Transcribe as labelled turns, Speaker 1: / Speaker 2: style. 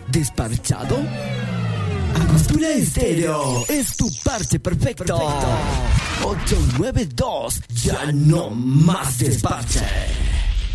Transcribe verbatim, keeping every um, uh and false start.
Speaker 1: ¿Desparchado? Angostura Estéreo es tu parche perfecto. ocho nueve dos, ya no más desparche.